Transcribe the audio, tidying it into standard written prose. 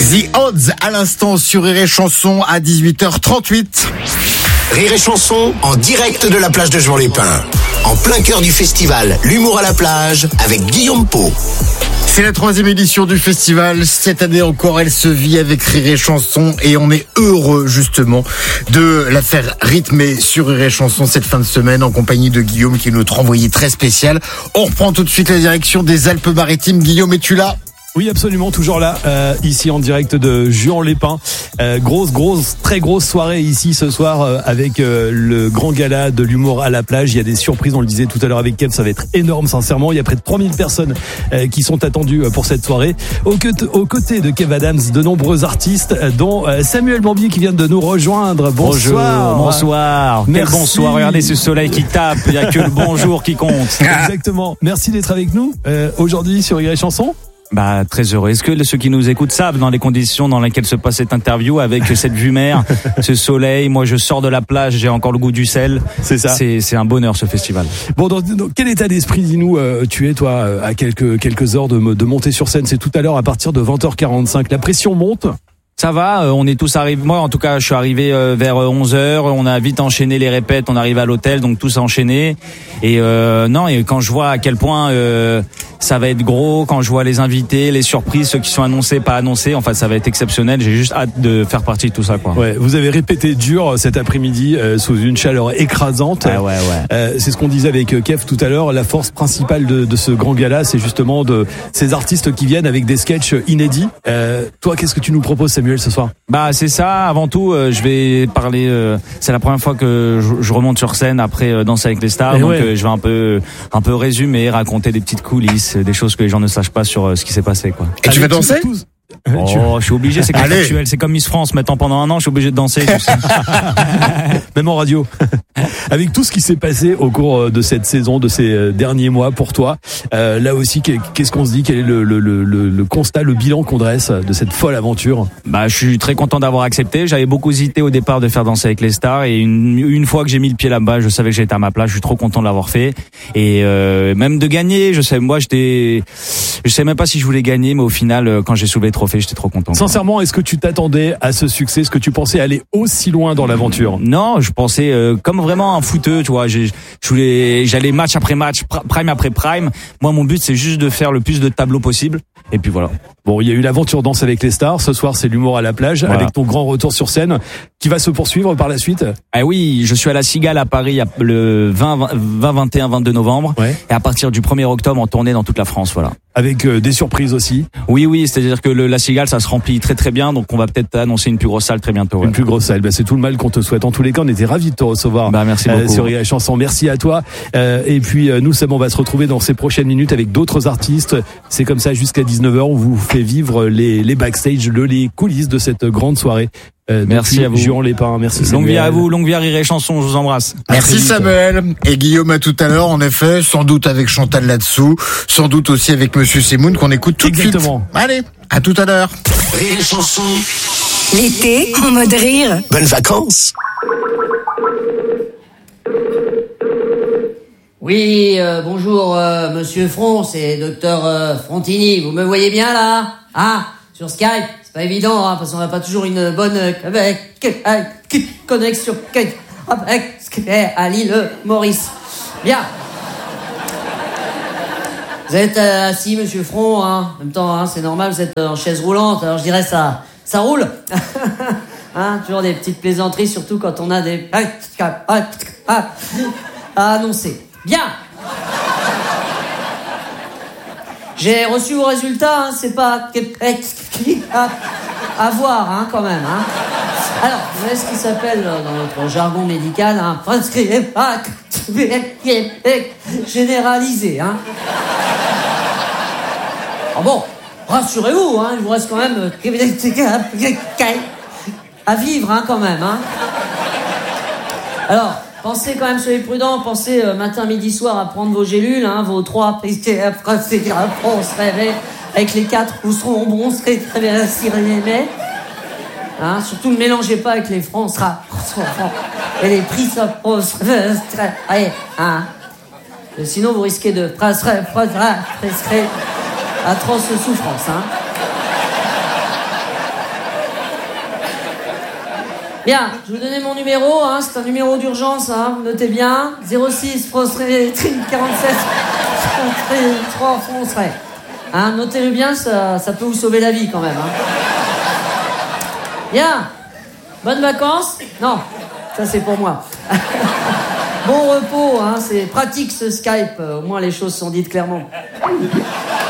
The Odds à l'instant sur Rire et Chanson à 18h38. Rire et Chanson en direct de la plage de Juan-les-Pins. En plein cœur du festival L'Humour à la plage avec Guillaume Pau. C'est la 3e édition du festival. Cette année encore, elle se vit avec Rire et Chanson et on est heureux justement de la faire rythmer sur Rire et Chanson cette fin de semaine en compagnie de Guillaume qui est notre envoyé très spécial. On reprend tout de suite la direction des Alpes-Maritimes. Guillaume, es-tu là ? Oui, absolument, toujours là, ici en direct de Juan-les-Pins. Très grosse soirée ici ce soir avec le grand gala de l'humour à la plage. Il y a des surprises, on le disait tout à l'heure avec Kev, ça va être énorme sincèrement. Il y a près de 3000 personnes qui sont attendues pour cette soirée. Aux côtés de Kev Adams, de nombreux artistes, dont Samuel Bambier qui vient de nous rejoindre. Bonsoir. Bonsoir. Quel bonsoir, regardez ce soleil qui tape, il n'y a que le bonjour qui compte. Exactement. Merci d'être avec nous aujourd'hui sur Rire et Chanson. Bah, très heureux. Est-ce que ceux qui nous écoutent savent dans les conditions dans lesquelles se passe cette interview avec cette vue mer, ce soleil, moi je sors de la plage, j'ai encore le goût du sel. C'est ça. C'est un bonheur ce festival. Bon, dans quel état d'esprit, dis-nous, tu es toi à quelques heures de monter sur scène? C'est tout à l'heure à partir de 20h45. La pression monte? Ça va, on est tous arrivés. Moi, en tout cas, je suis arrivé vers 11h. On a vite enchaîné les répètes. On arrive à l'hôtel, donc tous enchaînés. Et et quand je vois à quel point ça va être gros, quand je vois les invités, les surprises, ceux qui sont annoncés, pas annoncés, enfin, ça va être exceptionnel. J'ai juste hâte de faire partie de tout ça, quoi. Ouais, vous avez répété dur cet après-midi sous une chaleur écrasante. Ouais. C'est ce qu'on disait avec Kev tout à l'heure. La force principale de ce grand gala, c'est justement de ces artistes qui viennent avec des sketchs inédits. Toi, qu'est-ce que tu nous proposes, Samuel, ce soir? Bah, c'est ça. Avant tout, je vais parler. C'est la première fois que je remonte sur scène après Danser avec les stars. Donc, je vais un peu résumer, raconter des petites coulisses, des choses que les gens ne sachent pas sur ce qui s'est passé, quoi. Et tu vas danser? Oh, je suis obligé, c'est contractuel. C'est comme Miss France. Maintenant, pendant un an, je suis obligé de danser. Tu sais. Même en radio. Avec tout ce qui s'est passé au cours de cette saison, de ces derniers mois pour toi, là aussi, qu'est-ce qu'on se dit? Quel est le constat, le bilan qu'on dresse de cette folle aventure? Bah, je suis très content d'avoir accepté. J'avais beaucoup hésité au départ de faire Danser avec les stars et une fois que j'ai mis le pied là-bas, je savais que j'étais à ma place. Je suis trop content de l'avoir fait et même de gagner. Je sais même pas si je voulais gagner, mais au final, quand j'ai soulevé le trophée, j'étais trop content. Sincèrement, est-ce que tu t'attendais à ce succès? Est-ce que tu pensais aller aussi loin dans l'aventure? Non, je pensais comme vraiment un footeux, tu vois. J'allais match après match, prime après prime. Moi, mon but, c'est juste de faire le plus de tableaux possible. Et puis voilà. Bon, il y a eu l'aventure Danse avec les stars. Ce soir, c'est l'humour à la plage, voilà, avec ton grand retour sur scène qui va se poursuivre par la suite. Ah oui, je suis à la Cigale à Paris le 20, 21, 22 novembre. Ouais. Et à partir du 1er octobre, en tournée dans toute la France, voilà. Avec des surprises aussi. Oui, c'est-à-dire que la Cigale, ça se remplit très très bien, donc on va peut-être annoncer une plus grosse salle très bientôt. Ouais. Une plus grosse salle, c'est tout le mal qu'on te souhaite. En tous les cas, on était ravis de te recevoir. Merci beaucoup. Sur Rire et Chanson, merci à toi. Et puis nous, Sam, on va se retrouver dans ces prochaines minutes avec d'autres artistes. C'est comme ça jusqu'à 19h, on vous fait vivre les backstage, les coulisses de cette grande soirée. Merci à vous. Juan-les-Pins, merci Samuel. Longue vie à vous, longue vie à Rire et Chanson, je vous embrasse. Merci Samuel. Et Guillaume à tout à l'heure, en effet, sans doute avec Chantal là-dessous, sans doute aussi avec Monsieur Semoun qu'on écoute tout de suite. Allez, à tout à l'heure. Rire et Chanson. L'été en mode rire. Bonnes vacances. Oui, bonjour Monsieur Front, c'est Docteur Frontini. Vous me voyez bien là? Ah, sur Skype. C'est pas évident, hein, parce qu'on n'a pas toujours une bonne connexion avec à l'île Maurice. Bien. Vous êtes assis, Monsieur Front, hein. En même temps, hein, c'est normal, vous êtes en chaise roulante, alors je dirais ça roule. Hein, toujours des petites plaisanteries, surtout quand on a des à annoncer. Bien. J'ai reçu vos résultats, hein, c'est pas à voir, hein, quand même, hein. Alors, vous savez ce qui s'appelle, dans notre jargon médical, un généralisé, hein. Ah bon, rassurez-vous, hein, il vous reste quand même à vivre, hein, quand même, hein. Alors, pensez quand même, soyez prudents, pensez matin, midi, soir à prendre vos gélules, hein, vos 3, on se réveille, avec les 4, vous seront bons, on serait très bien mais hein, surtout ne mélangez pas avec les francs, et les prix, ça allez, hein. Sinon vous risquez de prescrire atroce souffrance, hein. Bien, je vais vous donner mon numéro, hein, c'est un numéro d'urgence, hein, notez bien. 06 Fronceray 47 3 Fronceray. Hein, notez-le bien, ça peut vous sauver la vie quand même. Hein. Bien, bonnes vacances. Non, ça c'est pour moi. Bon repos, hein, c'est pratique ce Skype, au moins les choses sont dites clairement.